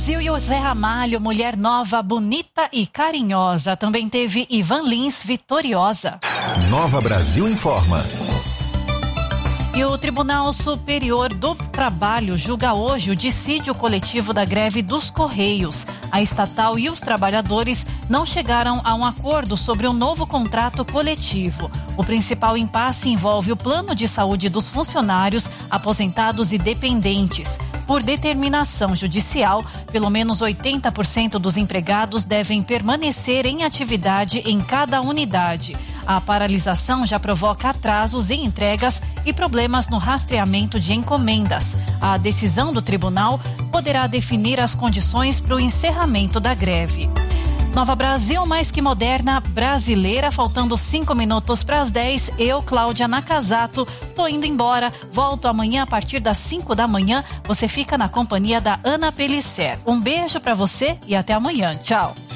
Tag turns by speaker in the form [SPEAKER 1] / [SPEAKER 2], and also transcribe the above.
[SPEAKER 1] Brasil e o Zé Ramalho, mulher nova, bonita e carinhosa. Também teve Ivan Lins, vitoriosa.
[SPEAKER 2] Nova Brasil informa.
[SPEAKER 1] E o Tribunal Superior do Trabalho julga hoje o dissídio coletivo da greve dos Correios. A estatal e os trabalhadores não chegaram a um acordo sobre um novo contrato coletivo. O principal impasse envolve o plano de saúde dos funcionários, aposentados e dependentes. Por determinação judicial, pelo menos 80% dos empregados devem permanecer em atividade em cada unidade. A paralisação já provoca atrasos em entregas e problemas no rastreamento de encomendas. A decisão do tribunal poderá definir as condições para o encerramento da greve. Nova Brasil, mais que moderna, brasileira, faltando 5 minutos para as 10. Eu, Cláudia Nakazato, tô indo embora. Volto amanhã a partir das 5 da manhã. Você fica na companhia da Ana Pellicer. Um beijo para você e até amanhã. Tchau.